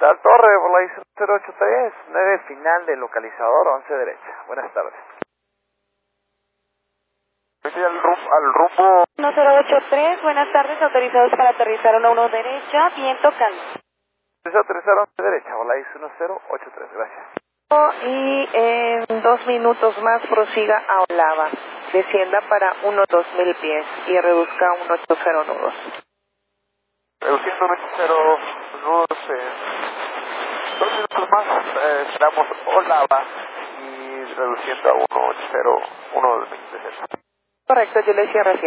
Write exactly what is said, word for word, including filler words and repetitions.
La torre por la I cero ocho tres, nueve final del localizador, once derecha. Buenas tardes. Estoy al rumbo, al rumbo... uno cero ocho tres, buenas tardes, autorizados para aterrizar uno uno derecha, viento calmo. Aterrizar once derecha, por la I cero ocho tres, gracias. Y en dos minutos más prosiga a Olava. Descienda para uno dos mil pies y reduzca a uno ocho cero nudos. Reduciendo uno ocho cero nudos, eh, dos minutos más, eh, damos Olava y reduciendo a uno ocho cero uno dos mil. Correcto, yo le cierro así.